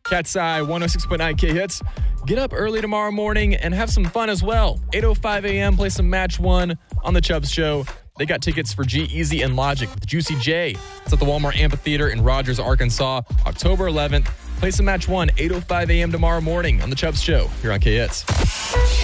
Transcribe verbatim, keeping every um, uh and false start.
Cat's Eye one oh six point nine K Hits. Get up early tomorrow morning and have some fun as well. eight oh five a.m. play some Match One on the Chubbs Show. They got tickets for G-Eazy and Logic with Juicy J. It's at the Walmart Amphitheater in Rogers, Arkansas, October eleventh. Play some Match One, eight oh five a.m. tomorrow morning on the Chubbs Show here on K Hits.